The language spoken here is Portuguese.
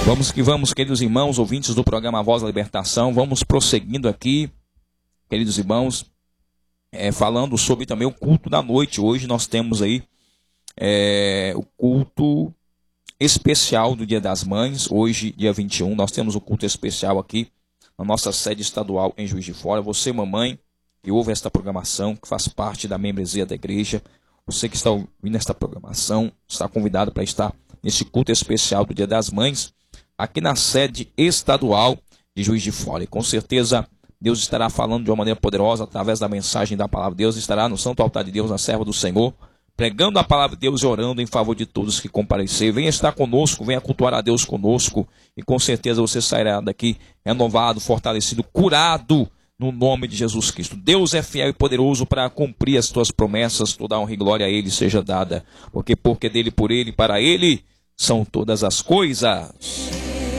Vamos que vamos, queridos irmãos, ouvintes do programa Voz da Libertação. Vamos prosseguindo aqui, queridos irmãos, falando sobre também o culto da noite. Hoje nós temos aí o culto especial do Dia das Mães. Hoje, dia 21, nós temos o culto especial aqui na nossa sede estadual em Juiz de Fora. Você, mamãe, que ouve esta programação, que faz parte da membresia da igreja, você que está ouvindo esta programação, está convidado para estar nesse culto especial do Dia das Mães, aqui na sede estadual de Juiz de Fora. E com certeza Deus estará falando de uma maneira poderosa através da mensagem da palavra de Deus. Estará no santo altar de Deus, na serva do Senhor, pregando a palavra de Deus e orando em favor de todos que comparecer. Venha estar conosco, venha cultuar a Deus conosco, e com certeza você sairá daqui renovado, fortalecido, curado, no nome de Jesus Cristo. Deus é fiel e poderoso para cumprir as tuas promessas. Toda honra e glória a Ele seja dada, porque dele, por Ele, para Ele são todas as coisas.